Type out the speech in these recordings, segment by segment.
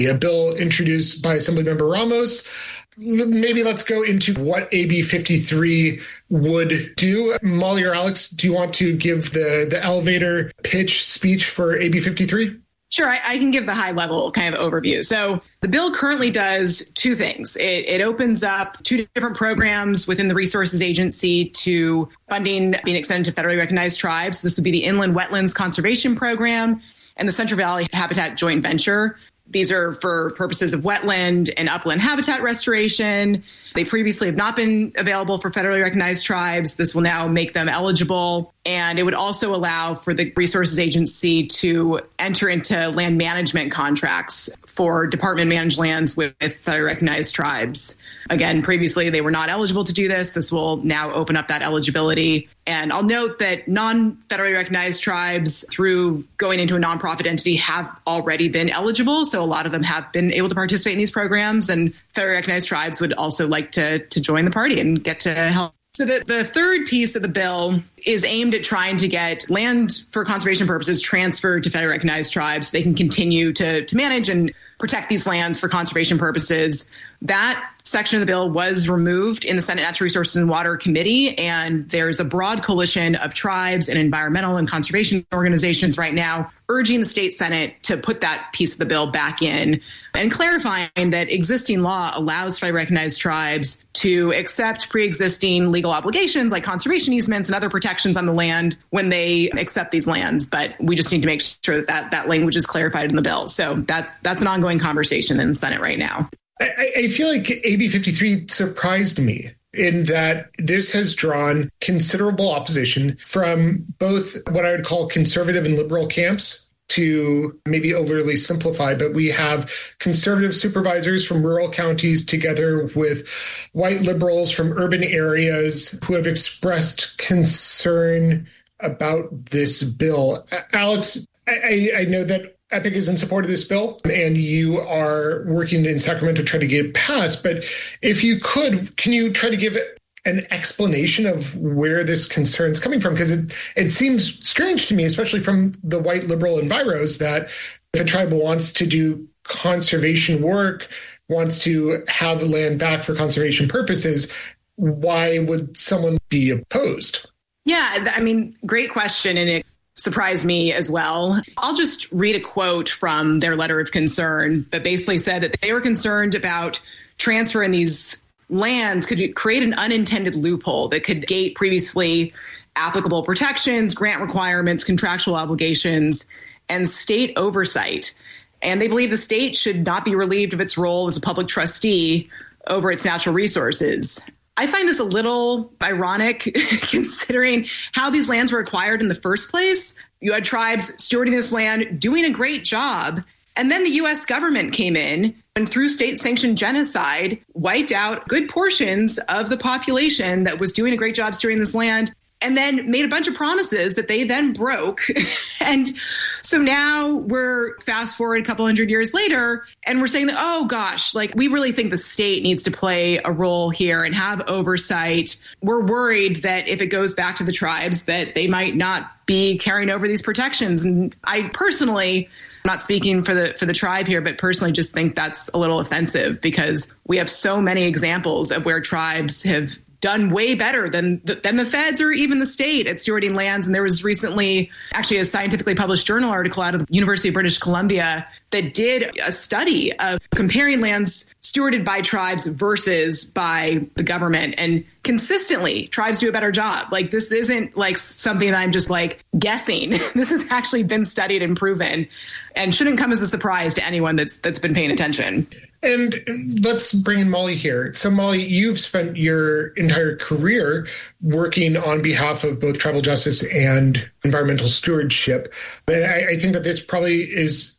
a bill introduced by Assemblymember Ramos. Maybe let's go into what AB 53 would do. Molly or Alex, do you want to give the elevator pitch speech for AB 53? Sure, I can give the high level kind of overview. So the bill currently does two things. It opens up two different programs within the Resources Agency to funding being extended to federally recognized tribes. This would be the Inland Wetlands Conservation Program and the Central Valley Habitat Joint Venture. These are for purposes of wetland and upland habitat restoration. They previously have not been available for federally recognized tribes. This will now make them eligible. And it would also allow for the Resources Agency to enter into land management contracts for department managed lands with federally recognized tribes. Again, previously they were not eligible to do this. This will now open up that eligibility. And I'll note that non-federally recognized tribes, through going into a nonprofit entity, have already been eligible. So a lot of them have been able to participate in these programs. And federally recognized tribes would also like to join the party and get to help. So the third piece of the bill is aimed at trying to get land for conservation purposes transferred to federally recognized tribes so they can continue to manage and protect these lands for conservation purposes. That section of the bill was removed in the Senate Natural Resources and Water Committee, and there's a broad coalition of tribes and environmental and conservation organizations right now urging the state Senate to put that piece of the bill back in and clarifying that existing law allows federally recognized tribes to accept pre-existing legal obligations like conservation easements and other protections on the land when they accept these lands. But we just need to make sure that language is clarified in the bill. So that's an ongoing conversation in the Senate right now. I feel like AB 53 surprised me in that this has drawn considerable opposition from both what I would call conservative and liberal camps, to maybe overly simplify, but we have conservative supervisors from rural counties together with white liberals from urban areas who have expressed concern about this bill. Alex, I know that EPIC is in support of this bill, and you are working in Sacramento to try to get it passed. But if you could, can you try to give an explanation of where this concern is coming from? Because it seems strange to me, especially from the white liberal enviros, that if a tribe wants to do conservation work, wants to have land back for conservation purposes, why would someone be opposed? Yeah, I mean, great question. And it surprised me as well. I'll just read a quote from their letter of concern that basically said that they were concerned about transferring these lands could create an unintended loophole that could gate previously applicable protections, grant requirements, contractual obligations, and state oversight. And they believe the state should not be relieved of its role as a public trustee over its natural resources. I find this a little ironic considering how these lands were acquired in the first place. You had tribes stewarding this land, doing a great job. And then the U.S. government came in and through state-sanctioned genocide, wiped out good portions of the population that was doing a great job stewarding this land, and then made a bunch of promises that they then broke. And so now we're fast forward a couple hundred years later, and we're saying that, oh gosh, like we really think the state needs to play a role here and have oversight. We're worried that if it goes back to the tribes, that they might not be carrying over these protections. And I personally, I'm not speaking for the tribe here, but personally just think that's a little offensive because we have so many examples of where tribes have done way better than the feds or even the state at stewarding lands. And there was recently actually a scientifically published journal article out of the University of British Columbia that did a study of comparing lands stewarded by tribes versus by the government. And consistently, tribes do a better job. Like this isn't like something that I'm just like guessing. This has actually been studied and proven and shouldn't come as a surprise to anyone that's been paying attention. And let's bring in Molly here. So Molly, you've spent your entire career working on behalf of both tribal justice and environmental stewardship. And I think that this probably is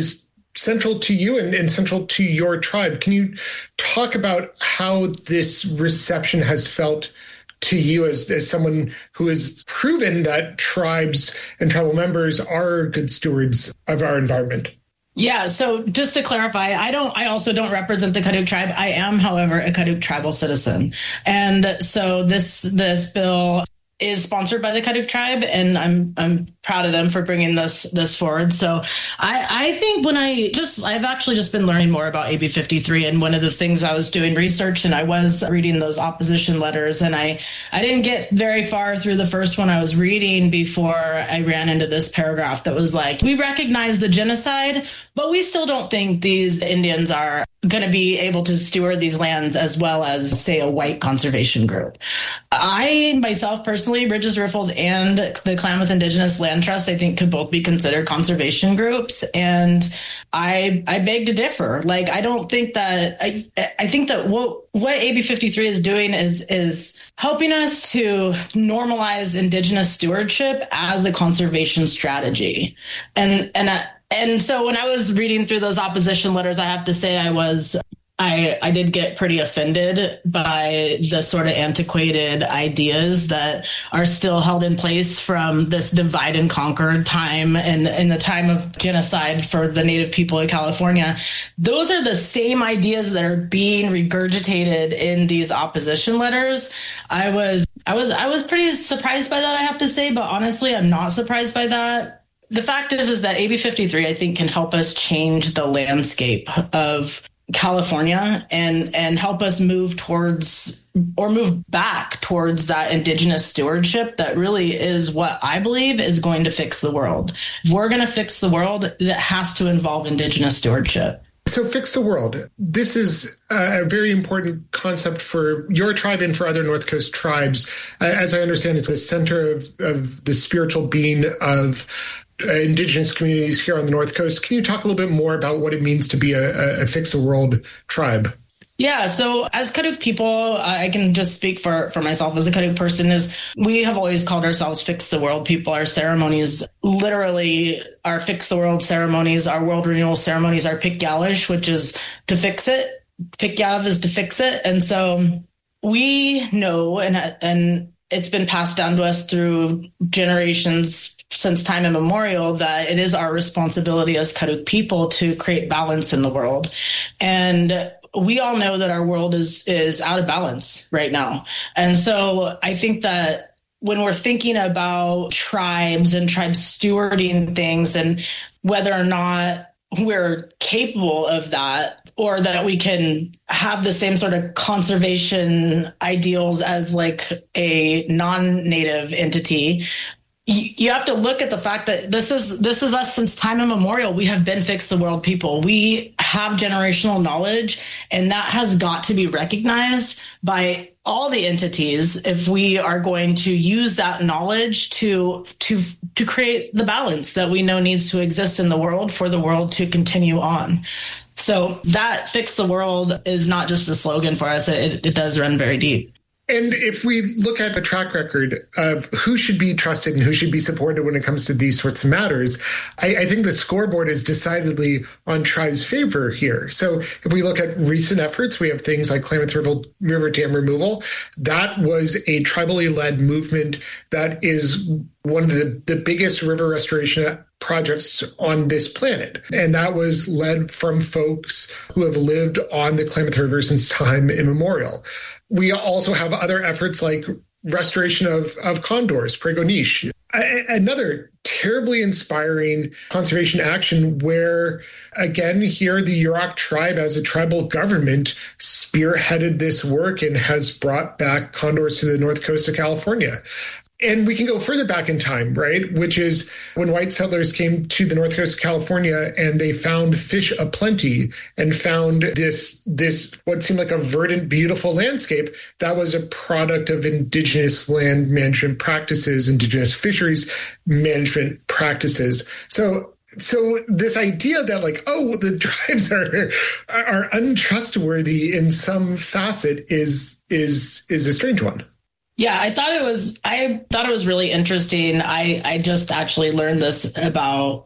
central to you and central to your tribe. Can you talk about how this reception has felt to you as someone who has proven that tribes and tribal members are good stewards of our environment? Yeah. So just to clarify, I also don't represent the Kaduk tribe. I am, however, a Kaduk tribal citizen. And so this bill is sponsored by the Kaduk tribe, and I'm proud of them for bringing this forward. So I think I've actually just been learning more about AB 53, and one of the things I was doing research and I was reading those opposition letters, and I didn't get very far through the first one I was reading before I ran into this paragraph that was like, we recognize the genocide, but we still don't think these Indians are going to be able to steward these lands as well as, say, a white conservation group. I, myself, personally, Bridges, Riffles, and the Klamath Indigenous Land Trust, I think, could both be considered conservation groups. And I beg to differ. Like, I don't think that, I think that what AB 53 is doing is helping us to normalize Indigenous stewardship as a conservation strategy. And so when I was reading through those opposition letters, I have to say I did get pretty offended by the sort of antiquated ideas that are still held in place from this divide and conquer time and in the time of genocide for the Native people of California. Those are the same ideas that are being regurgitated in these opposition letters. I was pretty surprised by that, I have to say, but honestly, I'm not surprised by that. The fact is that AB 53, I think, can help us change the landscape of California and help us move back towards that Indigenous stewardship that really is what I believe is going to fix the world. If we're going to fix the world, that has to involve Indigenous stewardship. So fix the world. This is a very important concept for your tribe and for other North Coast tribes. As I understand, it's the center of the spiritual being of Indigenous communities here on the North Coast. Can you talk a little bit more about what it means to be a Fix the World tribe? Yeah, so as Kaduk people, I can just speak for myself as a Kaduk person, is we have always called ourselves Fix the World people. Our ceremonies, literally our Fix the World ceremonies, our world renewal ceremonies are Pikgalish, which is to fix it. Pikyav is to fix it. And so we know, and it's been passed down to us through generations since time immemorial, that it is our responsibility as Kaduk people to create balance in the world. And we all know that our world is out of balance right now. And so I think that when we're thinking about tribes and tribes stewarding things and whether or not we're capable of that, or that we can have the same sort of conservation ideals as like a non-native entity, you have to look at the fact that this is us since time immemorial. We have been Fix the World people. We have generational knowledge, and that has got to be recognized by all the entities if we are going to use that knowledge to create the balance that we know needs to exist in the world for the world to continue on. So that Fix the World is not just a slogan for us. It does run very deep. And if we look at a track record of who should be trusted and who should be supported when it comes to these sorts of matters, I think the scoreboard is decidedly on tribes' favor here. So if we look at recent efforts, we have things like Klamath River dam removal. That was a tribally led movement that is one of the biggest river restoration projects on this planet. And that was led from folks who have lived on the Klamath River since time immemorial. We also have other efforts like restoration of condors, Pregoniche. Another terribly inspiring conservation action where, again, here the Yurok tribe as a tribal government spearheaded this work and has brought back condors to the North Coast of California. And we can go further back in time, right? Which is when white settlers came to the North Coast of California and they found fish aplenty and found this what seemed like a verdant, beautiful landscape that was a product of Indigenous land management practices, Indigenous fisheries management practices. So this idea that like, oh, the tribes are untrustworthy in some facet is a strange one. Yeah, I thought it was really interesting. I just actually learned this about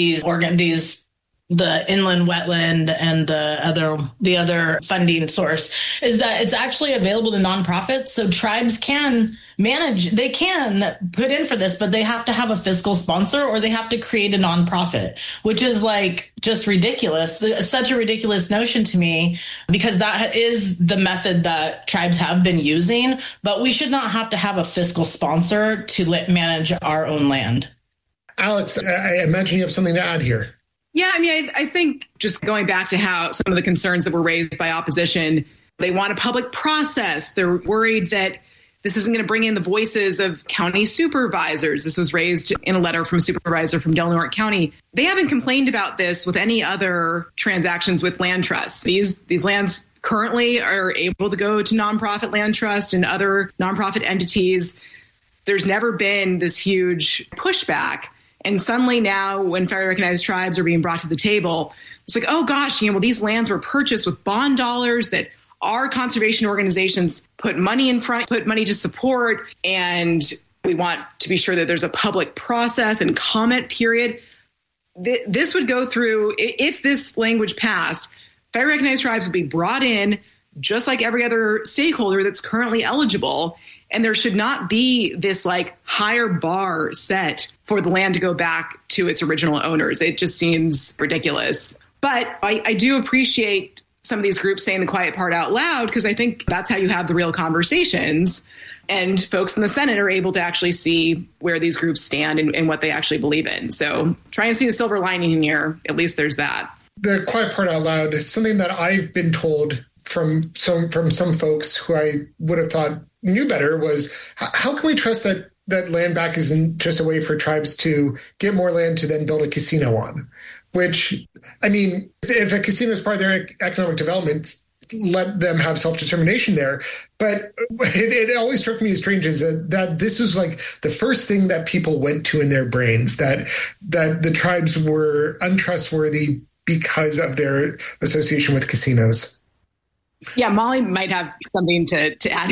the inland wetland and the other funding source is that it's actually available to nonprofits. So tribes can they can put in for this, but they have to have a fiscal sponsor or they have to create a nonprofit, which is like just ridiculous. Such a ridiculous notion to me, because that is the method that tribes have been using, but we should not have to have a fiscal sponsor to manage our own land. Alex, I imagine you have something to add here. Yeah, I mean, I think just going back to how some of the concerns that were raised by opposition, they want a public process. They're worried that this isn't going to bring in the voices of county supervisors. This was raised in a letter from a supervisor from Del Norte County. They haven't complained about this with any other transactions with land trusts. These lands currently are able to go to nonprofit land trust and other nonprofit entities. There's never been this huge pushback. And suddenly now, when federally recognized tribes are being brought to the table, it's like, oh gosh, well, these lands were purchased with bond dollars that our conservation organizations put money in front, put money to support, and we want to be sure that there's a public process and comment period. This would go through, if this language passed, federally recognized tribes would be brought in just like every other stakeholder that's currently eligible. And there should not be this higher bar set for the land to go back to its original owners. It just seems ridiculous. But I do appreciate some of these groups saying the quiet part out loud, because I think that's how you have the real conversations. And folks in the Senate are able to actually see where these groups stand and what they actually believe in. So try and see the silver lining in here. At least there's that. The quiet part out loud, something that I've been told from some folks who I would have thought knew better was, how can we trust that land back isn't just a way for tribes to get more land to then build a casino on? Which, I mean, if a casino is part of their economic development, let them have self-determination there. But it always struck me as strange is that this was the first thing that people went to in their brains, that the tribes were untrustworthy because of their association with casinos. Yeah, Molly might have something to add.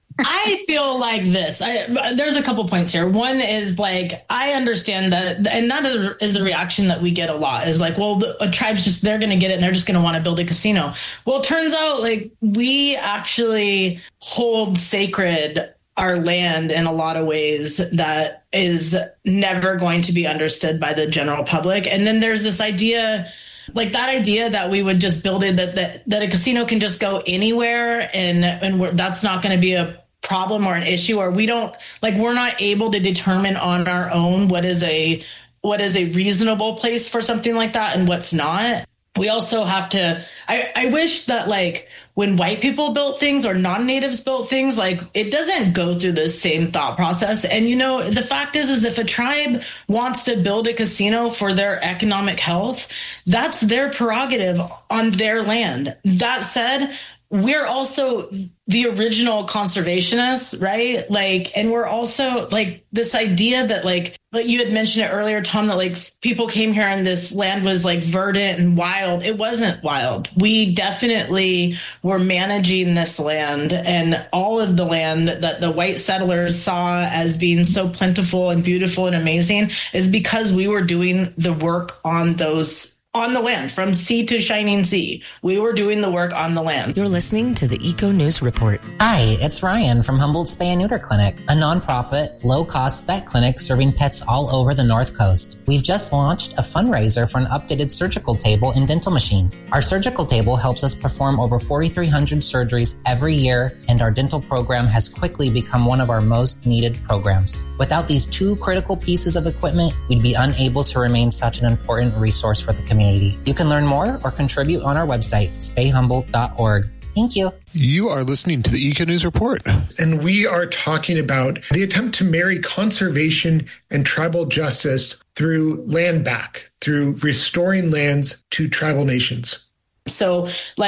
I feel like this. There's a couple points here. One is I understand that, and that is a reaction that we get a lot, is well, the tribes they're going to get it and they're just going to want to build a casino. Well, it turns out we actually hold sacred our land in a lot of ways that is never going to be understood by the general public. And then there's this idea, that idea that we would just build it, that a casino can just go anywhere and that's not going to be a problem or an issue, or we don't we're not able to determine on our own what is a reasonable place for something like that and what's not. We also have to, I wish that when white people built things or non-natives built things, it doesn't go through the same thought process. And, the fact is if a tribe wants to build a casino for their economic health, that's their prerogative on their land. That said, we're also the original conservationists, right? And we're also this idea that but you had mentioned it earlier, Tom, that people came here and this land was verdant and wild. It wasn't wild. We definitely were managing this land, and all of the land that the white settlers saw as being so plentiful and beautiful and amazing is because we were doing the work on the land, from sea to shining sea. We were doing the work on the land. You're listening to the Eco News Report. Hi, it's Ryan from Humboldt Spay and Neuter Clinic, a nonprofit, low-cost vet clinic serving pets all over the North Coast. We've just launched a fundraiser for an updated surgical table and dental machine. Our surgical table helps us perform over 4,300 surgeries every year, and our dental program has quickly become one of our most needed programs. Without these two critical pieces of equipment, we'd be unable to remain such an important resource for the community. You can learn more or contribute on our website, spayhumboldt.org. Thank you. You are listening to the Eco News Report, and we are talking about the attempt to marry conservation and tribal justice through land back, through restoring lands to tribal nations. So,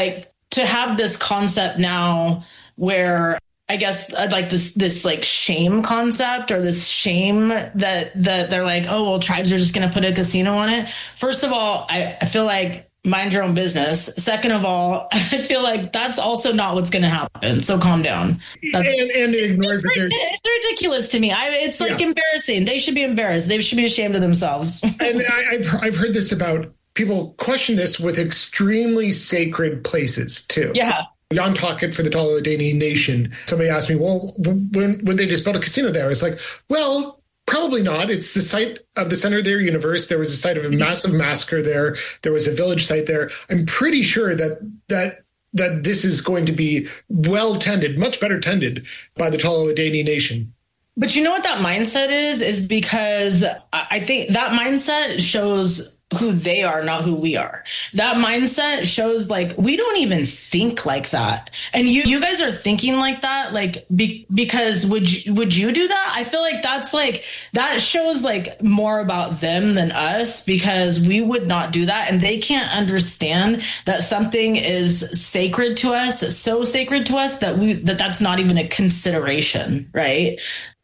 to have this concept now where I guess I'd this shame concept, or this shame that they're oh, well, tribes are just going to put a casino on it. First of all, I feel mind your own business. Second of all, I feel that's also not what's going to happen. So calm down. And it ignores it's ridiculous to me. It's embarrassing. They should be embarrassed. They should be ashamed of themselves. And I've heard this about people question this with extremely sacred places too. Yeah. Nantucket for the Tuolumne Nation. Somebody asked me, well, when they just built a casino there? It's well, probably not. It's the site of the center of their universe. There was a site of a massive massacre there. There was a village site there. I'm pretty sure that this is going to be well tended, much better tended by the Tuolumne Nation. But you know what that mindset is because I think that mindset shows who they are, not who we are. That mindset shows like we don't even think like that. And you guys are thinking like that, like because would you do that? I feel like that shows like more about them than us, because we would not do that, and they can't understand that something is sacred to us, so sacred to us that that's not even a consideration, right?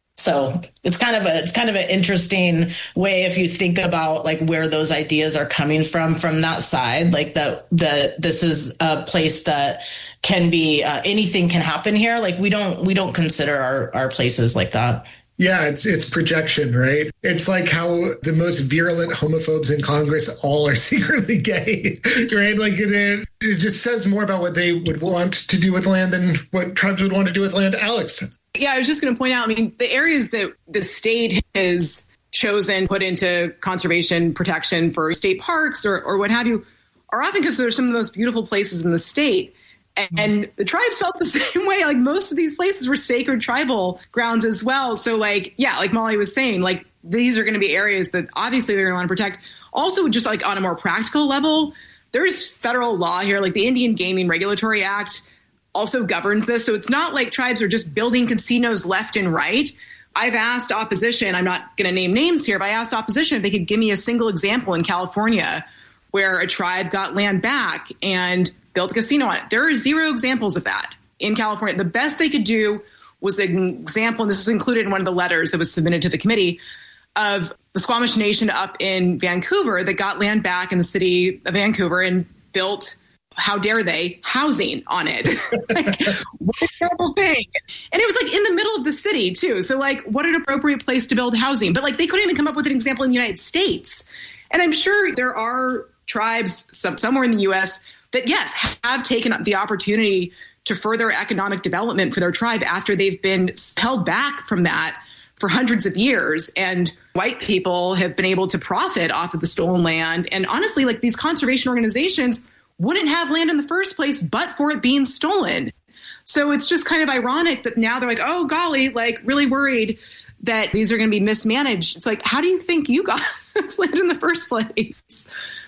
So it's kind of an interesting way if you think about like where those ideas are coming from that side, like that this is a place that can be anything can happen here. Like we don't consider our places like that. Yeah, it's projection, right? It's like how the most virulent homophobes in Congress all are secretly gay, right? Like it just says more about what they would want to do with land than what tribes would want to do with land. Alex. Yeah, I was just going to point out, I mean, the areas that the state has chosen, put into conservation protection for state parks or what have you, are often considered some of the most beautiful places in the state. And the tribes felt the same way. Like most of these places were sacred tribal grounds as well. So like, yeah, like Molly was saying, like these are going to be areas that obviously they're going to want to protect. Also, just like on a more practical level, there's federal law here, like the Indian Gaming Regulatory Act also governs this. So it's not like tribes are just building casinos left and right. I've asked opposition, I'm not going to name names here, but I asked opposition if they could give me a single example in California where a tribe got land back and built a casino on it. There are 0 examples of that in California. The best they could do was an example, and this was included in one of the letters that was submitted to the committee, of the Squamish Nation up in Vancouver that got land back in the city of Vancouver and built, how dare they, housing on it. Like, what a terrible thing. And it was like in the middle of the city too. So like, what an appropriate place to build housing. But like, they couldn't even come up with an example in the United States. And I'm sure there are tribes somewhere in the US that, yes, have taken up the opportunity to further economic development for their tribe after they've been held back from that for hundreds of years. And white people have been able to profit off of the stolen land. And honestly, like these conservation organizations wouldn't have land in the first place, but for it being stolen. So it's just kind of ironic that now they're like, oh, golly, like really worried that these are going to be mismanaged. It's like, how do you think you got this land in the first place?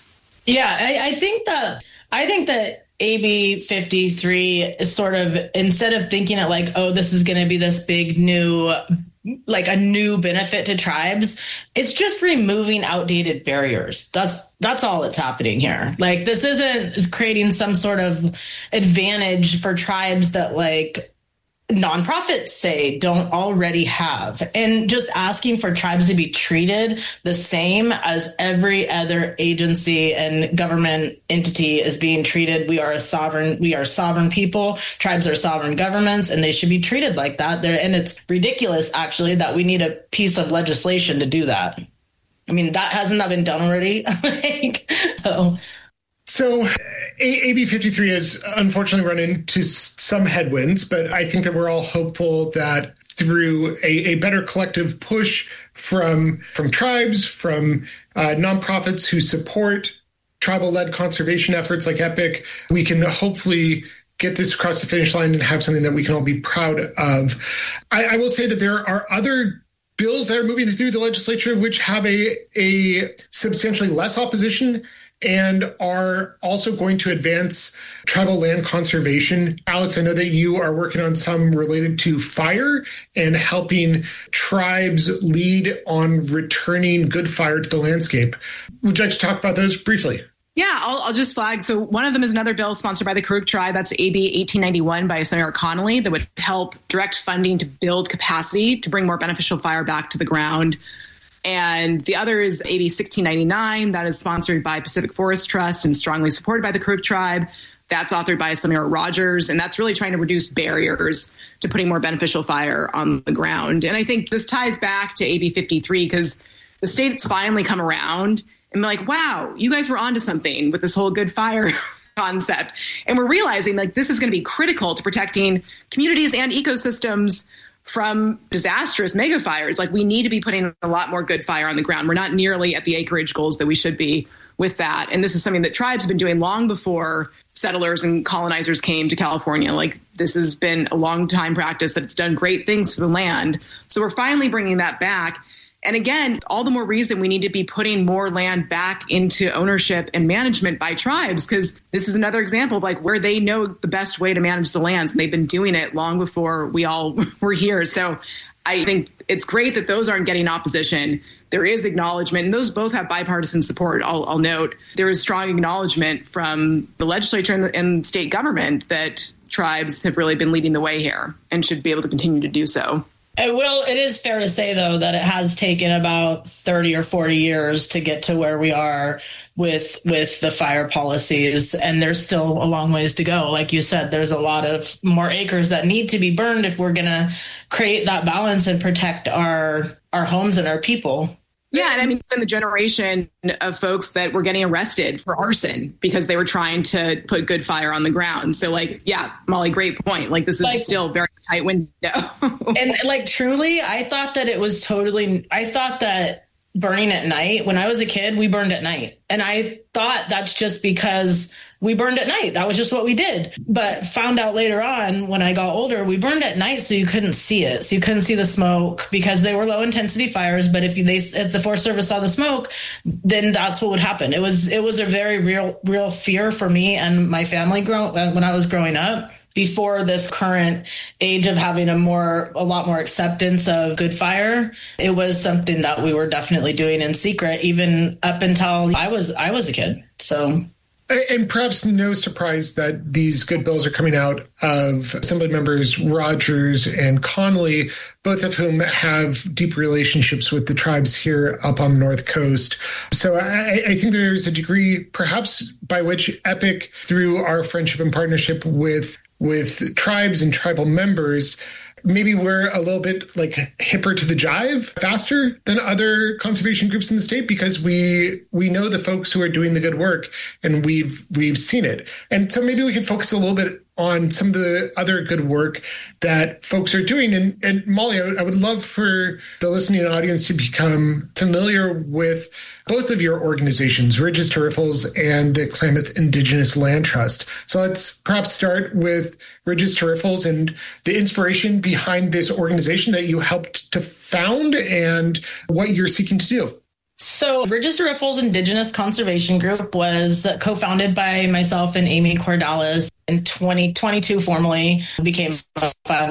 Yeah, I think that AB 53 is sort of, instead of thinking it like, oh, this is going to be this big new, like a new benefit to tribes, it's just removing outdated barriers. That's all that's happening here. Like this isn't creating some sort of advantage for tribes that like nonprofits say don't already have, and just asking for tribes to be treated the same as every other agency and government entity is being treated. We are sovereign people. Tribes are sovereign governments, and they should be treated like that. And it's ridiculous, actually, that we need a piece of legislation to do that. I mean, hasn't that been done already? So AB 53 has unfortunately run into some headwinds, but I think that we're all hopeful that through a better collective push from tribes, from nonprofits who support tribal-led conservation efforts like EPIC, we can hopefully get this across the finish line and have something that we can all be proud of. I will say that there are other bills that are moving through the legislature which have a substantially less opposition and are also going to advance tribal land conservation. Alex, I know that you are working on some related to fire and helping tribes lead on returning good fire to the landscape. Would you like to talk about those briefly? Yeah, I'll just flag. So one of them is another bill sponsored by the Karuk tribe. That's AB 1891 by Senator Connolly that would help direct funding to build capacity to bring more beneficial fire back to the ground. And the other is AB 1699. That is sponsored by Pacific Forest Trust and strongly supported by the Karuk tribe. That's authored by Samira Rogers. And that's really trying to reduce barriers to putting more beneficial fire on the ground. And I think this ties back to AB 53 because the state's finally come around and be like, wow, you guys were onto something with this whole good fire concept. And we're realizing like this is going to be critical to protecting communities and ecosystems from disastrous mega fires. Like we need to be putting a lot more good fire on the ground. We're not nearly at the acreage goals that we should be with that. And this is something that tribes have been doing long before settlers and colonizers came to California. Like, this has been a long time practice that it's done great things for the land. So we're finally bringing that back. And again, all the more reason we need to be putting more land back into ownership and management by tribes, because this is another example of like where they know the best way to manage the lands. And they've been doing it long before we all were here. So I think it's great that those aren't getting opposition. There is acknowledgement, and those both have bipartisan support. I'll note there is strong acknowledgement from the legislature and state government that tribes have really been leading the way here and should be able to continue to do so. Well, it is fair to say, though, that it has taken about 30 or 40 years to get to where we are with the fire policies. And there's still a long ways to go. Like you said, there's a lot of more acres that need to be burned if we're going to create that balance and protect our homes and our people. Yeah, and I mean, in the generation of folks that were getting arrested for arson because they were trying to put good fire on the ground. So, like, yeah, Molly, great point. Like, this is still a very tight window. And, like, truly, I thought that burning at night, when I was a kid, we burned at night. And I thought that's just because we burned at night. That was just what we did. But found out later on when I got older, we burned at night so you couldn't see it. So you couldn't see the smoke because they were low intensity fires. But if the Forest Service saw the smoke, then that's what would happen. It was a very real fear for me and my family when I was growing up. Before this current age of having a lot more acceptance of good fire, it was something that we were definitely doing in secret, even up until I was a kid. So. And perhaps no surprise that these good bills are coming out of Assembly members Rogers and Connolly, both of whom have deep relationships with the tribes here up on the North Coast. So I think there's a degree, perhaps, by which EPIC, through our friendship and partnership with tribes and tribal members, maybe we're a little bit like hipper to the jive faster than other conservation groups in the state because we know the folks who are doing the good work and we've seen it. And so maybe we can focus a little bit on some of the other good work that folks are doing. And Molly, I would love for the listening audience to become familiar with both of your organizations, Ridges to Riffles and the Klamath Indigenous Land Trust. So let's perhaps start with Ridges to Riffles and the inspiration behind this organization that you helped to found and what you're seeking to do. So Ridges to Riffles Indigenous Conservation Group was co-founded by myself and Amy Cordalis. In 2022, formally became a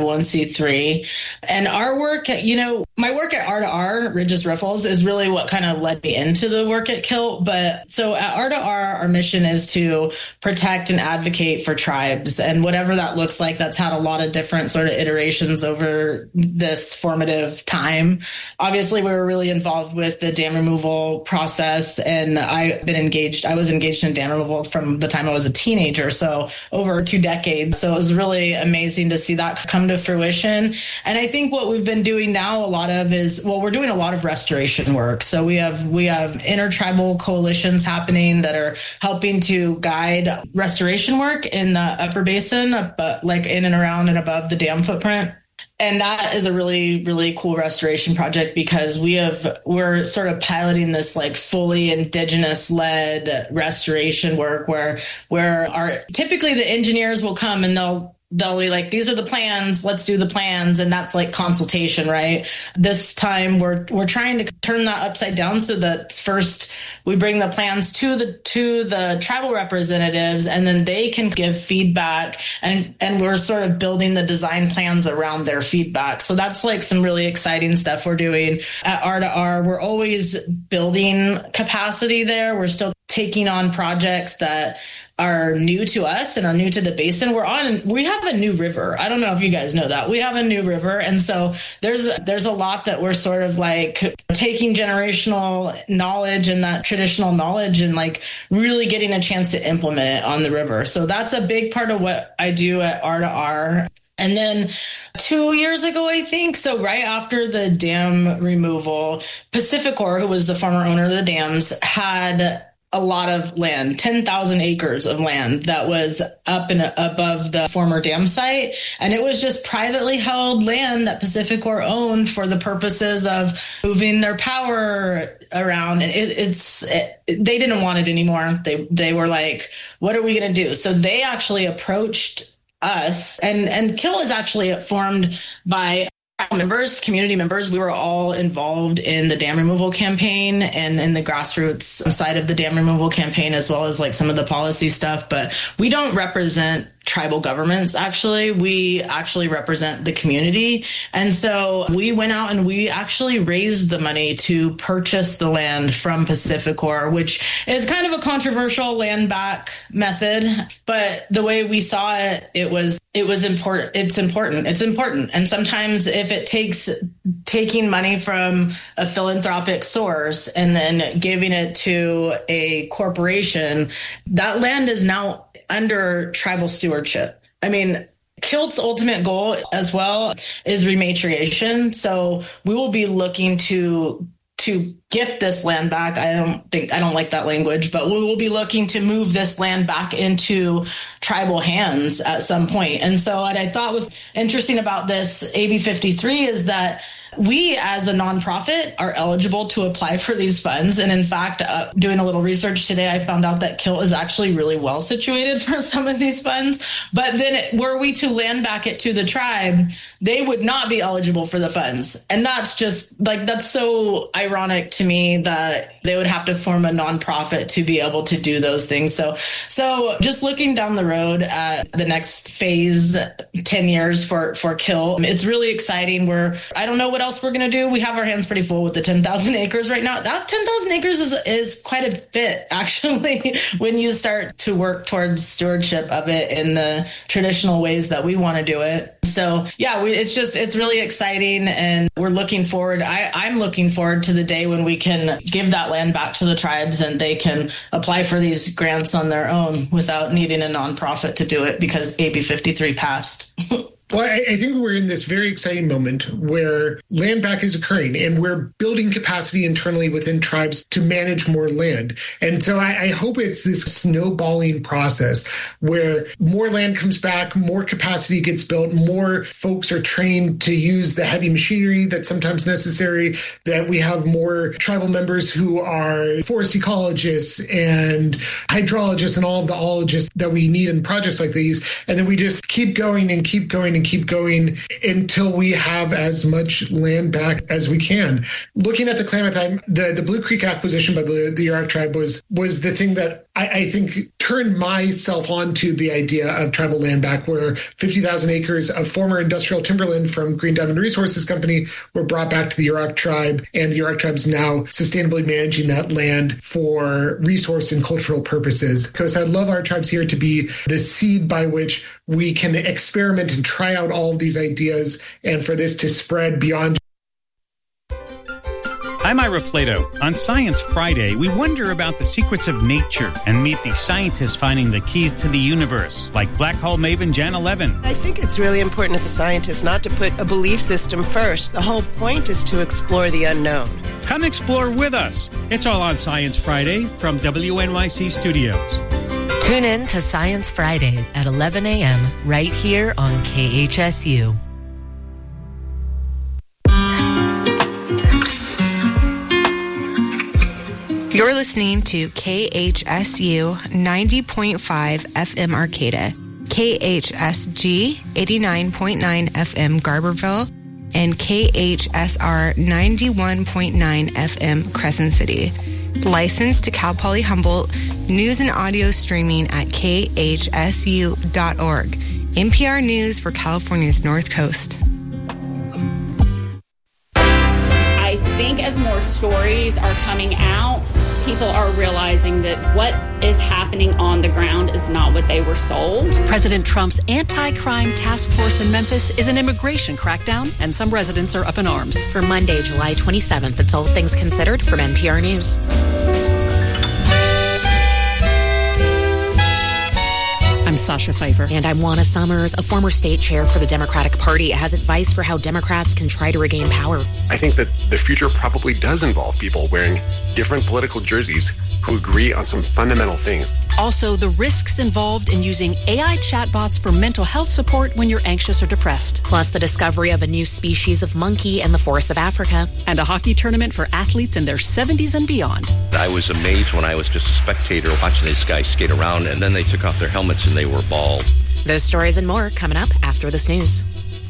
501c3. And our work, my work at R2R, Ridges Riffles, is really what kind of led me into the work at KILT. But so at R2R, our mission is to protect and advocate for tribes. And whatever that looks like, that's had a lot of different sort of iterations over this formative time. Obviously, we were really involved with the dam removal process. And I was engaged in dam removal from the time I was a teenager. So over 2 decades. So it was really amazing to see that come to fruition. And I think what we've been doing now a lot of we're doing a lot of restoration work. So we have intertribal coalitions happening that are helping to guide restoration work in the upper basin, like in and around and above the dam footprint. And that is a really, really cool restoration project because we're sort of piloting this like fully indigenous led restoration work where typically the engineers will come and they'll be like, these are the plans, let's do the plans. And that's like consultation, right? This time we're trying to turn that upside down so that first we bring the plans to the tribal representatives and then they can give feedback and we're sort of building the design plans around their feedback. So that's like some really exciting stuff we're doing at R2R. We're always building capacity there. We're still taking on projects that are new to us and are new to the basin. We have a new river. I don't know if you guys know that. We have a new river. And so there's a lot that we're sort of like taking generational knowledge and that traditional knowledge and like really getting a chance to implement it on the river. So that's a big part of what I do at R2R. And then 2 years ago, I think, so right after the dam removal, PacifiCorp, who was the former owner of the dams, had a lot of land, 10,000 acres of land that was up and above the former dam site. And it was just privately held land that PacifiCorp owned for the purposes of moving their power around. And they didn't want it anymore. They were like, what are we going to do? So they actually approached us, and KILT is actually formed by members, community members. We were all involved in the dam removal campaign and in the grassroots side of the dam removal campaign, as well as like some of the policy stuff. But we don't represent tribal governments. Actually, we actually represent the community. And so we went out and we actually raised the money to purchase the land from PacifiCorp, which is kind of a controversial land back method. But the way we saw it, it was important. It's important. And sometimes if it takes taking money from a philanthropic source and then giving it to a corporation, that land is now under tribal stewardship. I mean, KILT's ultimate goal as well is rematriation. So we will be looking to gift this land back. I don't like that language, but we will be looking to move this land back into tribal hands at some point. And so what I thought was interesting about this AB 53 is that we as a nonprofit are eligible to apply for these funds. And in fact, doing a little research today, I found out that KILT is actually really well situated for some of these funds. But then were we to land back it to the tribe, they would not be eligible for the funds. And that's just that's so ironic to me that they would have to form a nonprofit to be able to do those things. So just looking down the road at the next phase, 10 years for KILT, it's really exciting. I don't know what else we're going to do. We have our hands pretty full with the 10,000 acres right now. That 10,000 acres is quite a bit, actually, when you start to work towards stewardship of it in the traditional ways that we want to do it. So yeah, it's really exciting, and we're looking forward. I'm looking forward to the day when we can give that land back to the tribes and they can apply for these grants on their own without needing a nonprofit to do it because AB 53 passed. Well, I think we're in this very exciting moment where land back is occurring and we're building capacity internally within tribes to manage more land. And so I hope it's this snowballing process where more land comes back, more capacity gets built, more folks are trained to use the heavy machinery that's sometimes necessary, that we have more tribal members who are forest ecologists and hydrologists and all of the ologists that we need in projects like these. And then we just keep going and keep going and keep going until we have as much land back as we can. Looking at the Klamath, the Blue Creek acquisition by the Yurok tribe was the thing that I think turned myself on to the idea of tribal land back, where 50,000 acres of former industrial timberland from Green Diamond Resources Company were brought back to the Yurok tribe, and the Yurok tribe's now sustainably managing that land for resource and cultural purposes. Because I'd love our tribes here to be the seed by which we can experiment and try out all of these ideas, and for this to spread beyond. I'm Ira Flato. On Science Friday, we wonder about the secrets of nature and meet the scientists finding the keys to the universe, like black hole maven Jan Levin. I think it's really important as a scientist not to put a belief system first. The whole point is to explore the unknown. Come explore with us. It's all on Science Friday from WNYC Studios. Tune in to Science Friday at 11 a.m. right here on KHSU. You're listening to KHSU 90.5 FM Arcata, KHSG 89.9 FM Garberville, and KHSR 91.9 FM Crescent City. Licensed to Cal Poly Humboldt, news and audio streaming at khsu.org. NPR News for California's North Coast. I think as more stories are coming out, people are realizing that what is happening on the ground is not what they were sold. President Trump's anti-crime task force in Memphis is an immigration crackdown, and some residents are up in arms. For Monday, July 27th, it's All Things Considered from NPR News. I'm Sasha Pfeiffer. And I'm Juana Summers, a former state chair for the Democratic Party, has advice for how Democrats can try to regain power. I think that the future probably does involve people wearing different political jerseys who agree on some fundamental things. Also, the risks involved in using AI chatbots for mental health support when you're anxious or depressed. Plus, the discovery of a new species of monkey in the forests of Africa. And a hockey tournament for athletes in their 70s and beyond. I was amazed when I was just a spectator watching these guys skate around, and then they took off their helmets and they were bald. Those stories and more coming up after this news.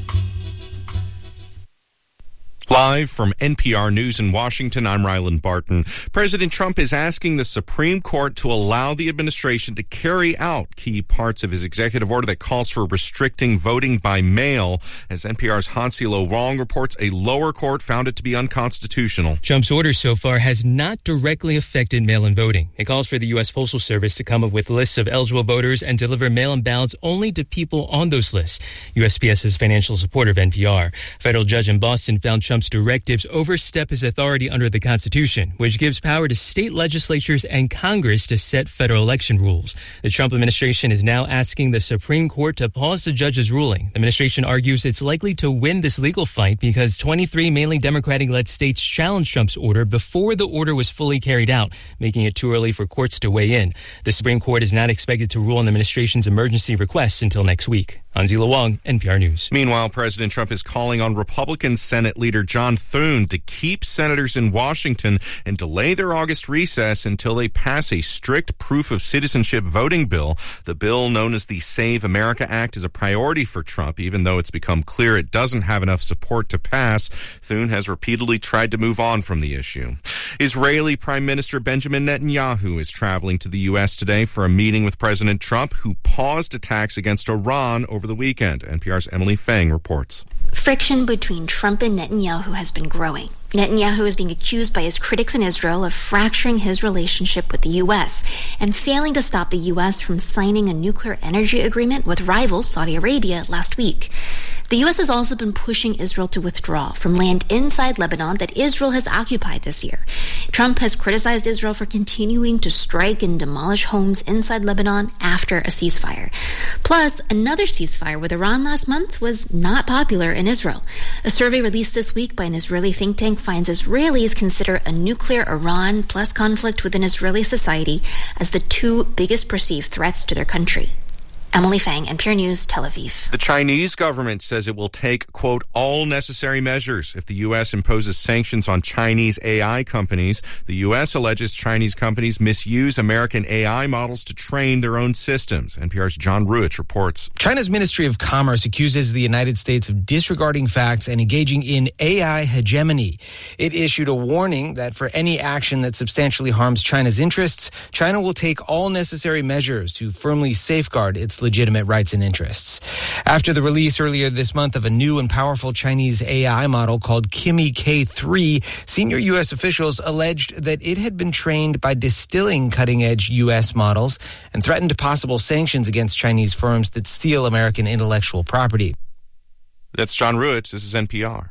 Live from NPR News in Washington, I'm Ryland Barton. President Trump is asking the Supreme Court to allow the administration to carry out key parts of his executive order that calls for restricting voting by mail. As NPR's Hansilo Wong reports, a lower court found it to be unconstitutional. Trump's order so far has not directly affected mail-in voting. It calls for the U.S. Postal Service to come up with lists of eligible voters and deliver mail-in ballots only to people on those lists. USPS's financial supporter of NPR. A federal judge in Boston found Trump's directives overstep his authority under the Constitution, which gives power to state legislatures and Congress to set federal election rules. The Trump administration is now asking the Supreme Court to pause the judge's ruling. The administration argues it's likely to win this legal fight because 23 mainly Democratic-led states challenged Trump's order before the order was fully carried out, making it too early for courts to weigh in. The Supreme Court is not expected to rule on the administration's emergency requests until next week. Hansilo Wong, NPR News. Meanwhile, President Trump is calling on Republican Senate leader John Thune to keep senators in Washington and delay their August recess until they pass a strict proof of citizenship voting bill. The bill, known as the Save America Act, is a priority for Trump, even though it's become clear it doesn't have enough support to pass. Thune has repeatedly tried to move on from the issue. Israeli Prime Minister Benjamin Netanyahu is traveling to the U.S. today for a meeting with President Trump, who paused attacks against Iran over the weekend. NPR's Emily Fang reports. Friction between Trump and Netanyahu has been growing. Netanyahu is being accused by his critics in Israel of fracturing his relationship with the U.S. and failing to stop the U.S. from signing a nuclear energy agreement with rival Saudi Arabia last week. The U.S. has also been pushing Israel to withdraw from land inside Lebanon that Israel has occupied this year. Trump has criticized Israel for continuing to strike and demolish homes inside Lebanon after a ceasefire. Plus, another ceasefire with Iran last month was not popular in Israel. A survey released this week by an Israeli think tank finds Israelis consider a nuclear Iran plus conflict within Israeli society as the two biggest perceived threats to their country. Emily Fang, NPR News, Tel Aviv. The Chinese government says it will take, quote, all necessary measures if the U.S. imposes sanctions on Chinese AI companies. The U.S. alleges Chinese companies misuse American AI models to train their own systems. NPR's John Ruich reports. China's Ministry of Commerce accuses the United States of disregarding facts and engaging in AI hegemony. It issued a warning that for any action that substantially harms China's interests, China will take all necessary measures to firmly safeguard its legitimate rights and interests. After the release earlier this month of a new and powerful Chinese AI model called Kimi K3, senior U.S. officials alleged that it had been trained by distilling cutting-edge U.S. models and threatened possible sanctions against Chinese firms that steal American intellectual property. That's John Ruich. This is NPR.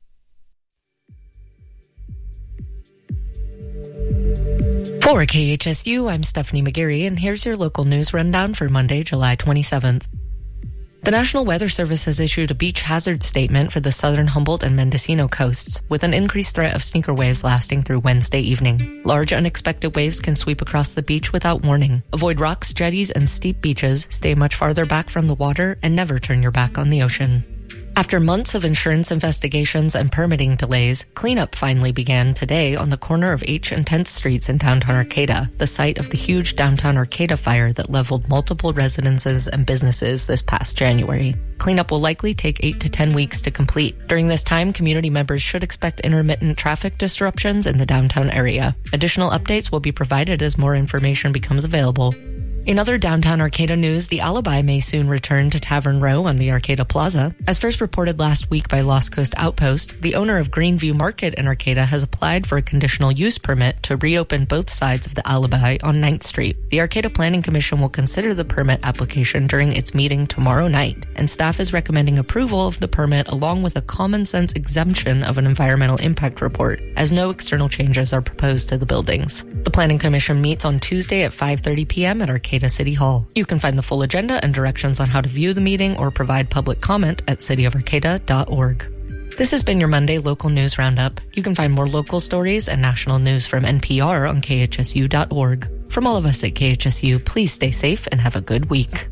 For KHSU, I'm Stephanie McGarry, and here's your local news rundown for Monday, July 27th. The National Weather Service has issued a beach hazard statement for the southern Humboldt and Mendocino coasts, with an increased threat of sneaker waves lasting through Wednesday evening. Large unexpected waves can sweep across the beach without warning. Avoid rocks, jetties, and steep beaches, stay much farther back from the water, and never turn your back on the ocean. After months of insurance investigations and permitting delays, cleanup finally began today on the corner of H and 10th Streets in downtown Arcata, the site of the huge downtown Arcata fire that leveled multiple residences and businesses this past January. Cleanup will likely take 8 to 10 weeks to complete. During this time, community members should expect intermittent traffic disruptions in the downtown area. Additional updates will be provided as more information becomes available. In other downtown Arcata news, the Alibi may soon return to Tavern Row on the Arcata Plaza. As first reported last week by Lost Coast Outpost, the owner of Greenview Market in Arcata has applied for a conditional use permit to reopen both sides of the Alibi on 9th Street. The Arcata Planning Commission will consider the permit application during its meeting tomorrow night, and staff is recommending approval of the permit along with a common sense exemption of an environmental impact report, as no external changes are proposed to the buildings. The Planning Commission meets on Tuesday at 5:30 p.m. at Arcata Arcata City Hall. You can find the full agenda and directions on how to view the meeting or provide public comment at cityofarcata.org. This has been your Monday Local News Roundup. You can find more local stories and national news from NPR on khsu.org. From all of us at KHSU, please stay safe and have a good week.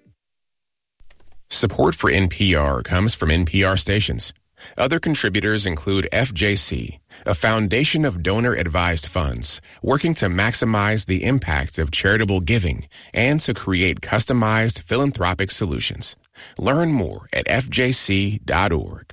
Support for NPR comes from NPR stations. Other contributors include FJC, a foundation of donor-advised funds working to maximize the impact of charitable giving and to create customized philanthropic solutions. Learn more at fjc.org.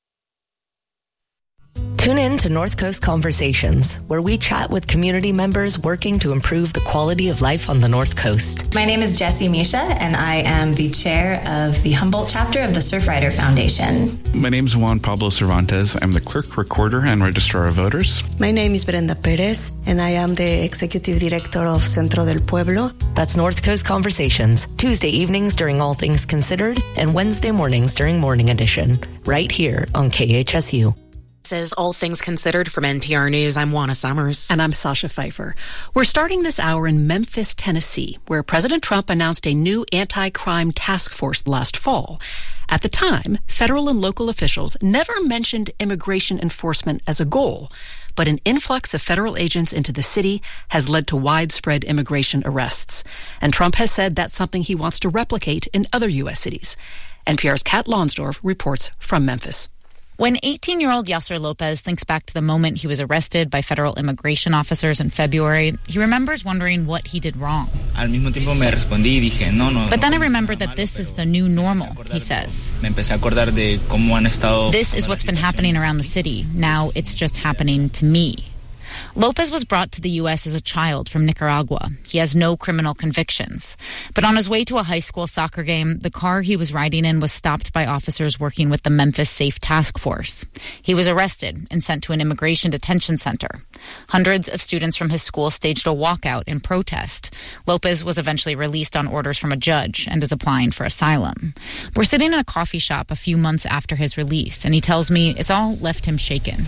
Tune in to North Coast Conversations, where we chat with community members working to improve the quality of life on the North Coast. My name is Jessie Misha, and I am the chair of the Humboldt chapter of the Surfrider Foundation. My name is Juan Pablo Cervantes. I'm the clerk, recorder, and registrar of voters. My name is Brenda Perez, and I am the executive director of Centro del Pueblo. That's North Coast Conversations, Tuesday evenings during All Things Considered, and Wednesday mornings during Morning Edition, right here on KHSU. This is All Things Considered from NPR News. I'm Juana Summers. And I'm Sasha Pfeiffer. We're starting this hour in Memphis, Tennessee, where President Trump announced a new anti-crime task force last fall. At the time, federal and local officials never mentioned immigration enforcement as a goal, but an influx of federal agents into the city has led to widespread immigration arrests. And Trump has said that's something he wants to replicate in other U.S. cities. NPR's Kat Lonsdorf reports from Memphis. When 18-year-old Yasser Lopez thinks back to the moment he was arrested by federal immigration officers in February, he remembers wondering what he did wrong. But then I remembered that this is the new normal, he says. This is what's been happening around the city. Now it's just happening to me. Lopez was brought to the U.S. as a child from Nicaragua. He has no criminal convictions. But on his way to a high school soccer game, the car he was riding in was stopped by officers working with the Memphis Safe Task Force. He was arrested and sent to an immigration detention center. Hundreds of students from his school staged a walkout in protest. Lopez was eventually released on orders from a judge and is applying for asylum. We're sitting in a coffee shop a few months after his release, and he tells me it's all left him shaken.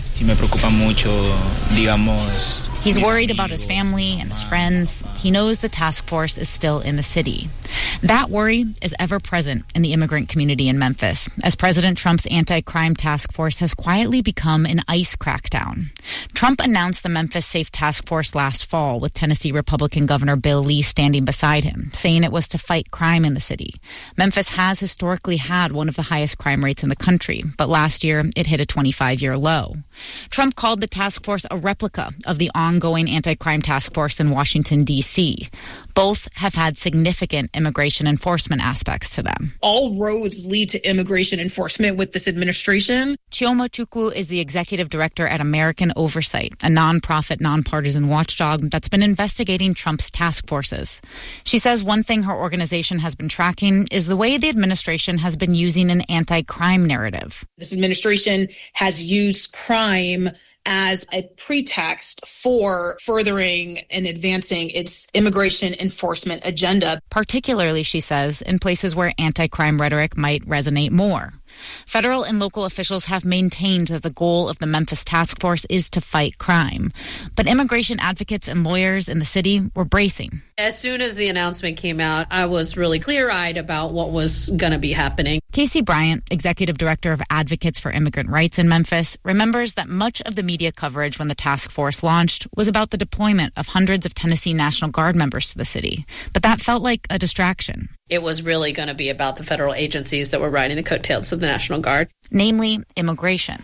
He's worried about his family and his friends. He knows the task force is still in the city. That worry is ever present in the immigrant community in Memphis, as President Trump's anti-crime task force has quietly become an ICE crackdown. Trump announced the Memphis Safe Task Force last fall, with Tennessee Republican Governor Bill Lee standing beside him, saying it was to fight crime in the city. Memphis has historically had one of the highest crime rates in the country, but last year it hit a 25-year low. Trump called the task force a replica of the ongoing anti-crime task force in Washington, D.C. Both have had significant immigration enforcement aspects to them. All roads lead to immigration enforcement with this administration. Chioma Chukwu is the executive director at American Oversight, a nonprofit, nonpartisan watchdog that's been investigating Trump's task forces. She says one thing her organization has been tracking is the way the administration has been using an anti-crime narrative. This administration has used crime as a pretext for furthering and advancing its immigration enforcement agenda. Particularly, she says, in places where anti-crime rhetoric might resonate more. Federal and local officials have maintained that the goal of the Memphis task force is to fight crime. But immigration advocates and lawyers in the city were bracing. As soon as the announcement came out, I was really clear-eyed about what was going to be happening. Casey Bryant, executive director of Advocates for Immigrant Rights in Memphis, remembers that much of the media coverage when the task force launched was about the deployment of hundreds of Tennessee National Guard members to the city. But that felt like a distraction. It was really going to be about the federal agencies that were riding the coattails of the National Guard. Namely, immigration.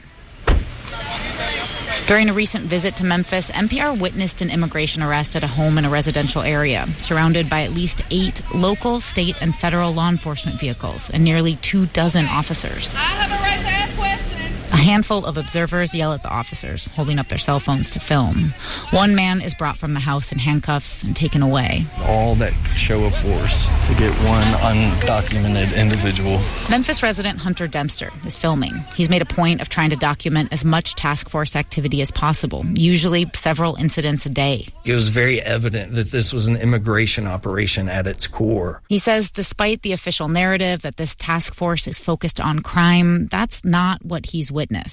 During a recent visit to Memphis, NPR witnessed an immigration arrest at a home in a residential area, surrounded by at least 8 local, state, and federal law enforcement vehicles and nearly 24 officers. I have a right to ask questions. A handful of observers yell at the officers, holding up their cell phones to film. One man is brought from the house in handcuffs and taken away. All that show of force to get one undocumented individual. Memphis resident Hunter Dempster is filming. He's made a point of trying to document as much task force activity as possible, usually several incidents a day. It was very evident that this was an immigration operation at its core. He says despite the official narrative that this task force is focused on crime, that's not what he's witnessed.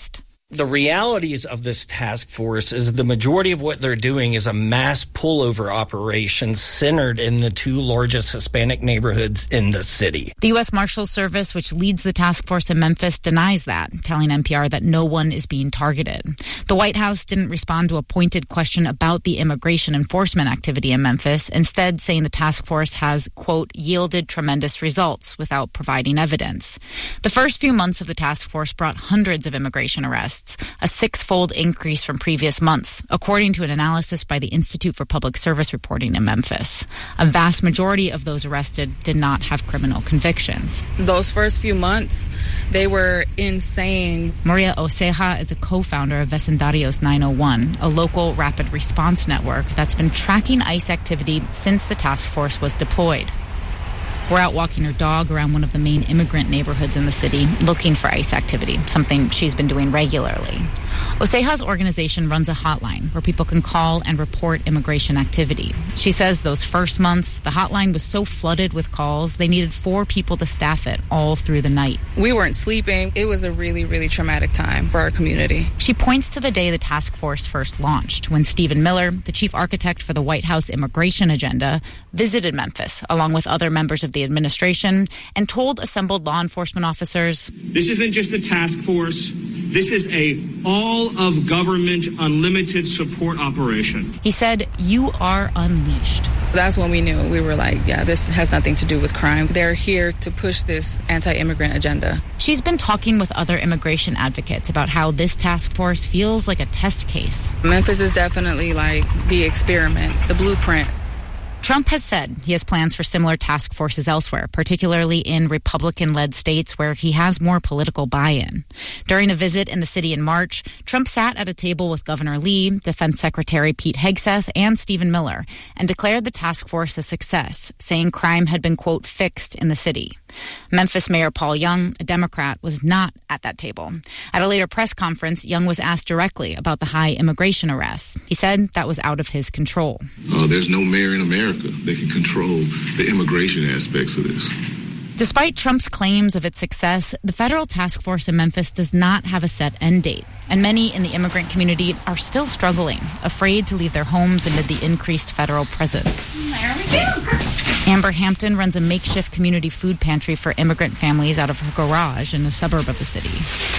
The realities of this task force is the majority of what they're doing is a mass pullover operation centered in the two largest Hispanic neighborhoods in the city. The U.S. Marshals Service, which leads the task force in Memphis, denies that, telling NPR that no one is being targeted. The White House didn't respond to a pointed question about the immigration enforcement activity in Memphis, instead saying the task force has, quote, yielded tremendous results without providing evidence. The first few months of the task force brought hundreds of immigration arrests, a six-fold increase from previous months, according to an analysis by the Institute for Public Service Reporting in Memphis. A vast majority of those arrested did not have criminal convictions. Those first few months, they were insane. Maria Oceja is a co-founder of Vecindarios 901, a local rapid response network that's been tracking ICE activity since the task force was deployed. We're out walking her dog around one of the main immigrant neighborhoods in the city, looking for ICE activity, something she's been doing regularly. Oceja's organization runs a hotline where people can call and report immigration activity. She says those first months, the hotline was so flooded with calls, they needed 4 people to staff it all through the night. We weren't sleeping. It was a really, really traumatic time for our community. She points to the day the task force first launched, when Stephen Miller, the chief architect for the White House immigration agenda, visited Memphis along with other members of the administration and told assembled law enforcement officers, "This isn't just a task force. This is a all-of-government unlimited support operation." He said, "You are unleashed." That's when we knew. We were like, yeah, this has nothing to do with crime. They're here to push this anti-immigrant agenda. She's been talking with other immigration advocates about how this task force feels like a test case. Memphis is definitely like the experiment, the blueprint. Trump has said he has plans for similar task forces elsewhere, particularly in Republican-led states where he has more political buy-in. During a visit in the city in March, Trump sat at a table with Governor Lee, Defense Secretary Pete Hegseth, and Stephen Miller, and declared the task force a success, saying crime had been, quote, fixed in the city. Memphis Mayor Paul Young, a Democrat, was not at that table. At a later press conference, Young was asked directly about the high immigration arrests. He said that was out of his control. There's no mayor in America that can control the immigration aspects of this. Despite Trump's claims of its success, the federal task force in Memphis does not have a set end date, and many in the immigrant community are still struggling, afraid to leave their homes amid the increased federal presence. There we go. Amber Hampton runs a makeshift community food pantry for immigrant families out of her garage in a suburb of the city.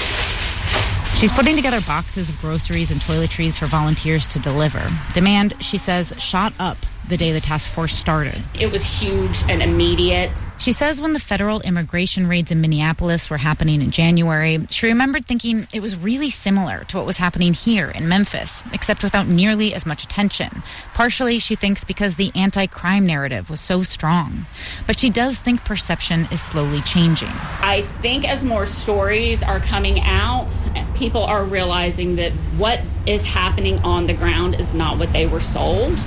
She's putting together boxes of groceries and toiletries for volunteers to deliver. Demand, she says, shot up the day the task force started. It was huge and immediate. She says when the federal immigration raids in Minneapolis were happening in January, she remembered thinking it was really similar to what was happening here in Memphis, except without nearly as much attention. Partially, she thinks, because the anti-crime narrative was so strong. But she does think perception is slowly changing. I think as more stories are coming out, people are realizing that what is happening on the ground is not what they were sold.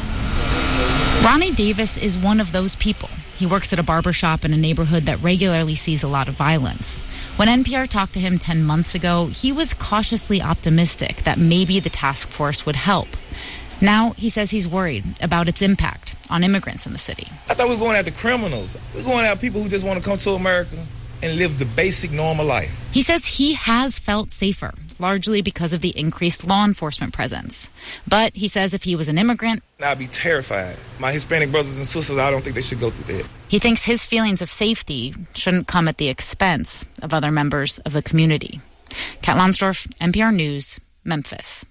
Ronnie Davis is one of those people. He works at a barbershop in a neighborhood that regularly sees a lot of violence. When NPR talked to him 10 months ago, he was cautiously optimistic that maybe the task force would help. Now, he says he's worried about its impact on immigrants in the city. I thought we were going after criminals. We're going after people who just want to come to America and live the basic normal life. He says he has felt safer, largely because of the increased law enforcement presence. But he says if he was an immigrant, I'd be terrified. My Hispanic brothers and sisters, I don't think they should go through that. He thinks his feelings of safety shouldn't come at the expense of other members of the community. Kat Lonsdorf, NPR News, Memphis.